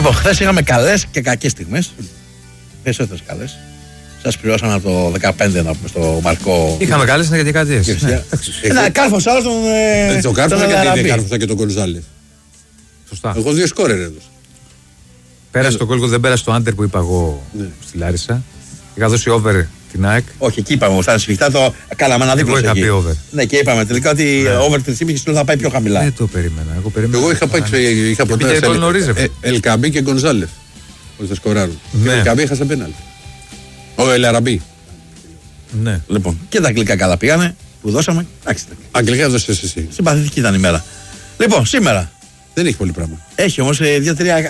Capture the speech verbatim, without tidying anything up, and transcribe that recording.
Λοιπόν, χθες είχαμε καλές και κακές στιγμές. Περισσότερες καλές. Σας πληρώσαμε από το δεκαπέντε να πούμε στο Μαρκό. Είχαμε καλές δεκαετίες. Ένα κάρφος άλλος τον. Το κάρφος και κάρφωσα και τον Γκονζάλες. Σωστά. Εγώ δύο σκόρερ έδωσα. Πέρασε το κόλκο, δεν πέρασε το άντερ που είπα εγώ στη Λάρισα. Είχα δώσει over την ΑΕΚ. Όχι, εκεί είπαμε, θα είναι σφιχτά το. Κάναμε ένα δίπλο. Εγώ είχα πει over. Ναι, και είπαμε τελικά ότι over τρία κόμμα πέντε θα πάει πιο χαμηλά. Δεν το περίμενα. Εγώ, περίμενα εγώ είχα πάει είχα προτάσει. Ελκαμπή και Γκονζάλεφ. Ώστε θα σκοράρουν. Και Ελκαμπή είχα σε πέναλτι. Ο Ελαραμπή. Ναι. Λοιπόν, και τα αγγλικά καλά πήγανε που δώσαμε. Αγγλικά έδωσε εσύ. Συμπαθητική ήταν η μέρα. Λοιπόν, σήμερα. Δεν έχει πολύ πράγμα. Έχει όμως δύο-τρία